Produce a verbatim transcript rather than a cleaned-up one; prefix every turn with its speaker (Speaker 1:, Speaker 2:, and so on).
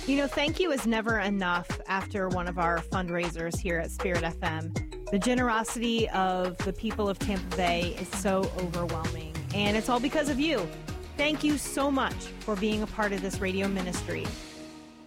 Speaker 1: You know, thank you is never enough after one of our fundraisers here at Spirit F M. The generosity of the people of Tampa Bay is so overwhelming, and it's all because of you. Thank you so much for being a part of this radio ministry.